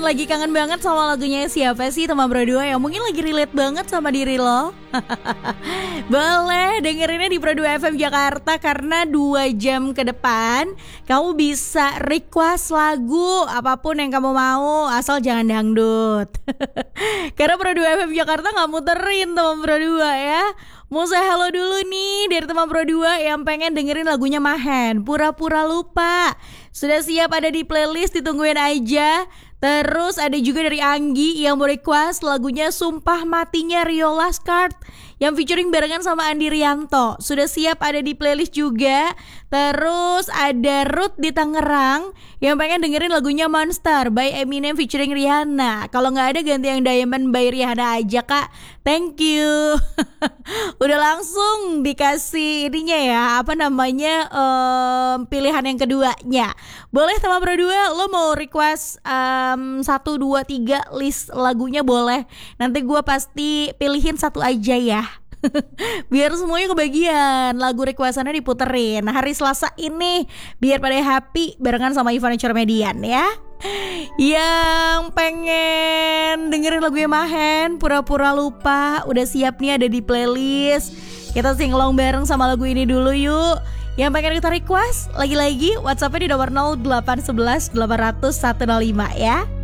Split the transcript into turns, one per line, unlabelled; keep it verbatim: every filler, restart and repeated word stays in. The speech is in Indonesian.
lagi kangen banget sama lagunya siapa sih teman berdua yang mungkin lagi relate banget sama diri lo? Boleh dengerinnya di Pro dua F M Jakarta, karena dua jam ke depan kamu bisa request lagu apapun yang kamu mau, asal jangan dangdut. Karena Pro dua F M Jakarta gak muterin teman Pro dua ya. Mau saya halo dulu nih dari teman Pro dua yang pengen dengerin lagunya Mahen, Pura-Pura Lupa. Sudah siap ada di playlist, ditungguin aja. Terus ada juga dari Anggi yang mau request lagunya Sumpah Matinya Rio Laskart yang featuring barengan sama Andi Rianto. Sudah siap ada di playlist juga. Terus ada Ruth di Tangerang yang pengen dengerin lagunya Monster by Eminem featuring Rihanna. Kalau gak ada ganti yang Diamond by Rihanna aja kak. Thank you. Udah langsung dikasih ininya ya, apa namanya, um, pilihan yang keduanya. Boleh teman Pro dua, lo mau request um, satu, dua, tiga list lagunya boleh. Nanti gue pasti pilihin satu aja ya. Biar semuanya kebagian, lagu requestannya diputerin hari Selasa ini, biar pada happy barengan sama Ivan Cermedian ya. Yang pengen dengerin lagunya Mahen, Pura-Pura Lupa, udah siap nih ada di playlist. Kita singlong bareng sama lagu ini dulu yuk. Yang pengen kita request, lagi-lagi WhatsAppnya di nomor nol delapan satu satu delapan nol nol satu nol lima ya.